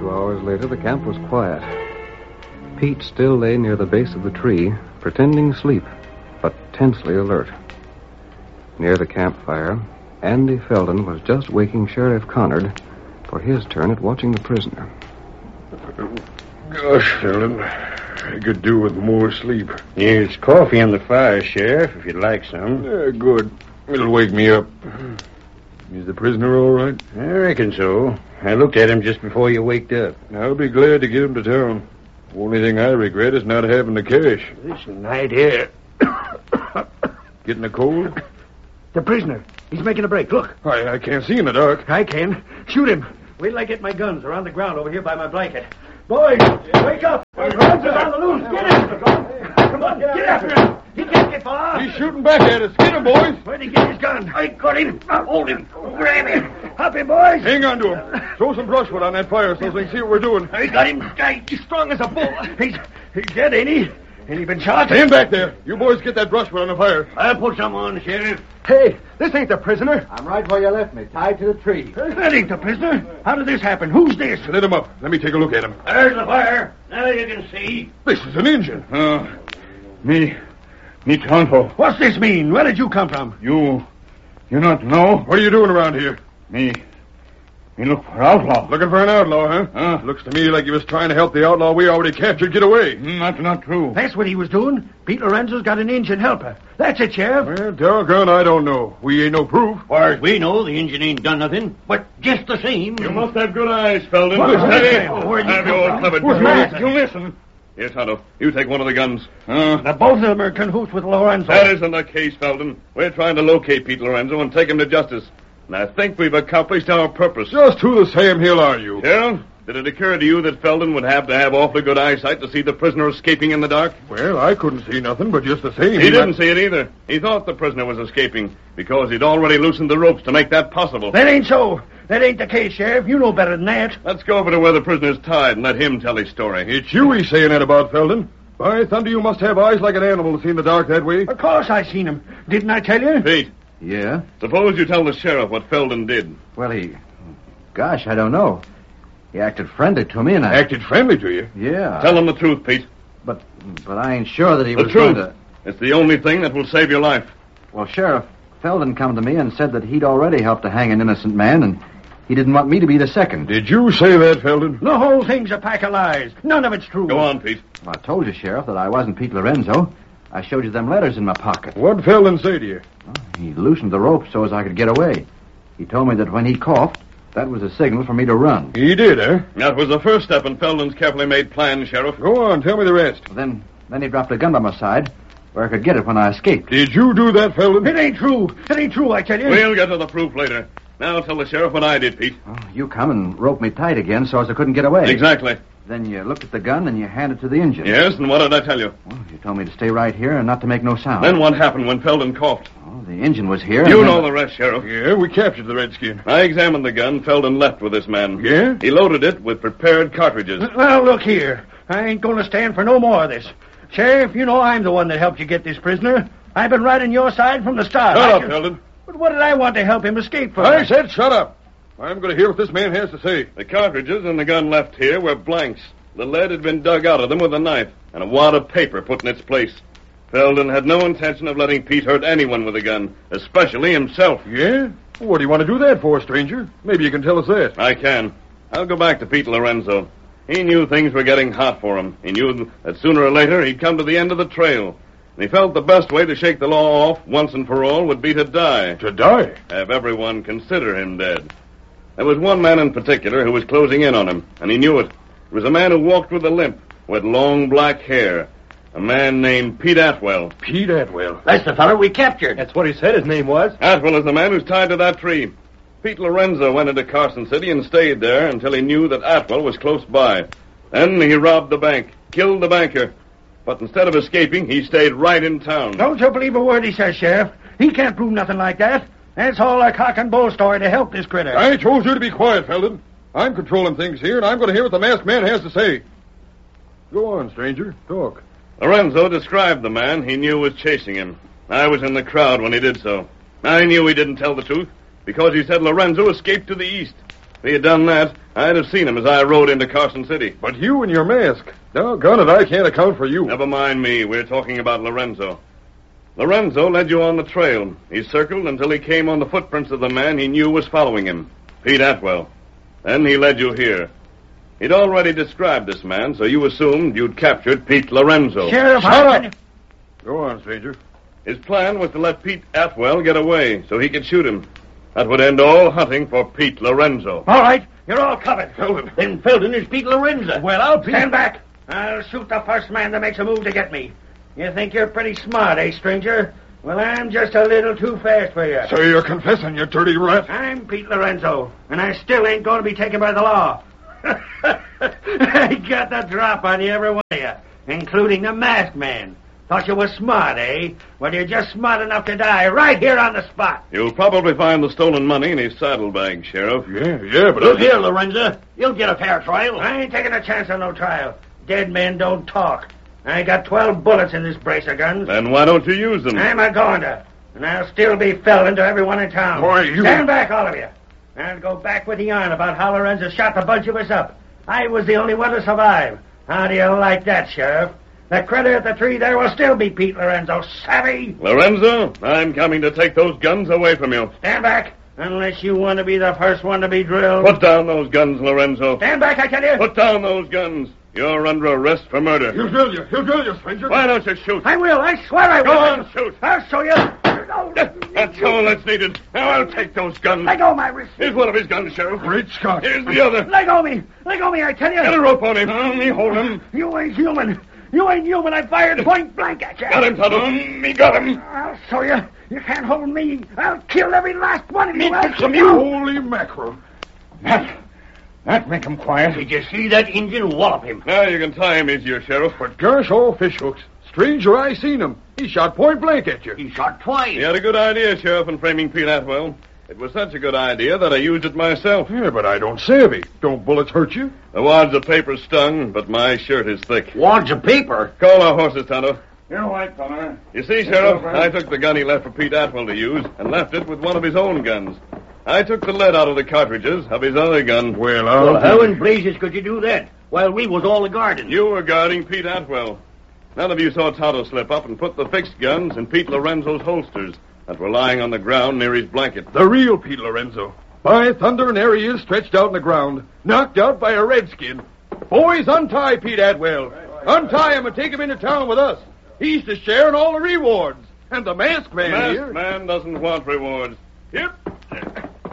2 hours later, the camp was quiet. Pete still lay near the base of the tree, pretending sleep, but tensely alert. Near the campfire, Andy Felden was just waking Sheriff Connard for his turn at watching the prisoner. Gosh, Felden, I could do with more sleep. There's coffee on the fire, Sheriff, if you'd like some. Good. It'll wake me up. Is the prisoner all right? I reckon so. I looked at him just before you waked up. I'll be glad to get him to town. Only thing I regret is not having the cash. This night air. Getting a cold? The prisoner. He's making a break. Look. I can't see in the dark. I can. Shoot him. Wait till I get my guns. They're on the ground over here by my blanket. Boys, wake up. Ranso's on the loose. Get him. Come on, get after him. He can't get far. He's shooting back at us. Get him, boys. Where'd he get his gun? I got him. Hold him. Grab him. Hop him, boys. Hang on to him. Throw some brushwood on that fire so they can see what we're doing. I got him. He's strong as a bull. He's dead, ain't he? Ain't he been shot? Stand back there. You boys get that brushwood on the fire. I'll put some on, Sheriff. Hey, this ain't the prisoner. I'm right where you left me, tied to the tree. That ain't the prisoner. How did this happen? Who's this? Let him up. Let me take a look at him. There's the fire. Now you can see. This is an Injun. Me Tonto. What's this mean? Where did you come from? You not know? What are you doing around here? Me look for outlaw. Looking for an outlaw, huh? Looks to me like he was trying to help the outlaw we already captured get away. Not true. That's what he was doing. Pete Lorenzo's got an Injun helper. That's it, Sheriff. Well, doggone, I don't know. We ain't no proof. As far as we know, the Injun ain't done nothing. But just the same... You must have good eyes, Felden. Steady. Have your clever. You listen. Here, Tonto, you take one of the guns. Now, both of them are cahoots with Lorenzo. That isn't the case, Felden. We're trying to locate Pete Lorenzo and take him to justice. And I think we've accomplished our purpose. Just who the Sam Hill are you? Sheriff, did it occur to you that Felden would have to have awfully good eyesight to see the prisoner escaping in the dark? Well, I couldn't see nothing, but just the same. He didn't see it either. He thought the prisoner was escaping because he'd already loosened the ropes to make that possible. That ain't so. That ain't the case, Sheriff. You know better than that. Let's go over to where the prisoner's tied and let him tell his story. It's you he's saying that about, Felden. By thunder, you must have eyes like an animal to see in the dark that way. Of course I seen him. Didn't I tell you? Pete, Yeah? suppose you tell the sheriff what Felden did. Well, Gosh, I don't know. He acted friendly to me, and I... Acted friendly to you? Yeah. Tell him the truth, Pete. But I ain't sure that he The was truth. going to... It's the only thing that will save your life. Well, Sheriff, Felden come to me and said that he'd already helped to hang an innocent man, and he didn't want me to be the second. Did you say that, Felden? The whole thing's a pack of lies. None of it's true. Go on, Pete. Well, I told you, Sheriff, that I wasn't Pete Lorenzo. I showed you them letters in my pocket. What'd Felden say to you? He loosened the rope so as I could get away. He told me that when he coughed, that was a signal for me to run. He did, eh? That was the first step in Felden's carefully made plan, Sheriff. Go on, tell me the rest. Then he dropped a gun by my side where I could get it when I escaped. Did you do that, Felden? It ain't true. It ain't true, I tell you. We'll get to the proof later. Now tell the sheriff what I did, Pete. Oh, you come and roped me tight again so as I couldn't get away. Exactly. Then you looked at the gun and you handed it to the Injun. Yes, and what did I tell you? Well, you told me to stay right here and not to make no sound. Then what happened when Felden coughed? Oh, the Injun was here. You and know then- the rest, Sheriff. Yeah, we captured the redskin. I examined the gun Felden left with this man. Yeah? He loaded it with prepared cartridges. Well, look here. I ain't going to stand for no more of this. Sheriff, you know I'm the one that helped you get this prisoner. I've been right on your side from the start. Shut up, Felden. But what did I want to help him escape for? I said shut up. I'm going to hear what this man has to say. The cartridges in the gun left here were blanks. The lead had been dug out of them with a knife, and a wad of paper put in its place. Felden had no intention of letting Pete hurt anyone with a gun, especially himself. Yeah? What do you want to do that for, stranger? Maybe you can tell us that. I can. I'll go back to Pete Lorenzo. He knew things were getting hot for him. He knew that sooner or later he'd come to the end of the trail. And he felt the best way to shake the law off once and for all would be to die. To die? Have everyone consider him dead. There was one man in particular who was closing in on him, and he knew it. It was a man who walked with a limp, with long black hair. A man named Pete Atwell. Pete Atwell. That's the fellow we captured. That's what he said his name was. Atwell is the man who's tied to that tree. Pete Lorenzo went into Carson City and stayed there until he knew that Atwell was close by. Then he robbed the bank, killed the banker. But instead of escaping, he stayed right in town. Don't you believe a word he says, Sheriff. He can't prove nothing like that. That's all a cock and bull story to help this critter. I told you to be quiet, Felden. I'm controlling things here, and I'm going to hear what the masked man has to say. Go on, stranger. Talk. Lorenzo described the man he knew was chasing him. I was in the crowd when he did so. I knew he didn't tell the truth because he said Lorenzo escaped to the east. If he had done that, I'd have seen him as I rode into Carson City. But you and your mask. Doggone it, I can't account for you. Never mind me. We're talking about Lorenzo. Lorenzo led you on the trail. He circled until he came on the footprints of the man he knew was following him, Pete Atwell. Then he led you here. He'd already described this man, so you assumed you'd captured Pete Lorenzo. Sheriff, Go on, stranger. His plan was to let Pete Atwell get away so he could shoot him. That would end all hunting for Pete Lorenzo. All right, you're all covered. Felden. Then Felden is Pete Lorenzo. Well, I'll stand back. I'll shoot the first man that makes a move to get me. You think you're pretty smart, eh, stranger? Well, I'm just a little too fast for you. So you're confessing, you dirty rat. I'm Pete Lorenzo, and I still ain't going to be taken by the law. I got the drop on you, every one of you, including the masked man. Thought you were smart, eh? Well, you're just smart enough to die right here on the spot. You'll probably find the stolen money in his saddlebag, Sheriff. Yeah, but... Look here, Lorenzo. You'll get a fair trial. I ain't taking a chance on no trial. Dead men don't talk. I got 12 bullets in this brace of guns. Then why don't you use them? I'm a going to. And I'll still be Felden to everyone in town. Why, you... Stand back, all of you. I'll go back with the yarn about how Lorenzo shot the bunch of us up. I was the only one to survive. How do you like that, Sheriff? The critter at the tree there will still be Pete Lorenzo. Savvy? Lorenzo, I'm coming to take those guns away from you. Stand back, unless you want to be the first one to be drilled. Put down those guns, Lorenzo. Stand back, I tell you. Put down those guns. You're under arrest for murder. He'll drill you, stranger. Why don't you shoot? I will. I swear I will. Go on, shoot. I'll show you. That's all that's needed. Now I'll take those guns. Let go of my wrist. Here's one of his guns, Sheriff. Great Scott. Here's the other. Let go of me. Let go of me, I tell you. Get a rope on him. Let me hold him. You ain't human. You ain't human. I fired point blank at you. Got him, Tonto. Me got him. I'll show you. You can't hold me. I'll kill every last one of you. Holy mackerel. That make him quiet. Did you see that Indian wallop him? Now you can tie him easier, Sheriff. But gosh, all fish hooks. Stranger, I seen him. He shot point blank at you. He shot twice. You had a good idea, Sheriff, in framing Pete Atwell. It was such a good idea that I used it myself. Yeah, but I don't savvy. Don't bullets hurt you? The wads of paper stung, but my shirt is thick. Wads of paper. Call our horses, Tonto. You're white, fella. You see, Sheriff, I took the gun he left for Pete Atwell to use and left it with one of his own guns. I took the lead out of the cartridges of his other gun. Well, how in blazes could you do that while we was all the guarding? You were guarding Pete Atwell. None of you saw Tonto slip up and put the fixed guns in Pete Lorenzo's holsters that were lying on the ground near his blanket. The real Pete Lorenzo. By thunder, and there he is stretched out on the ground, knocked out by a redskin. Boys, untie Pete Atwell. Untie him and take him into town with us. He's to share in all the rewards. And the masked man The here... masked man doesn't want rewards. Yep.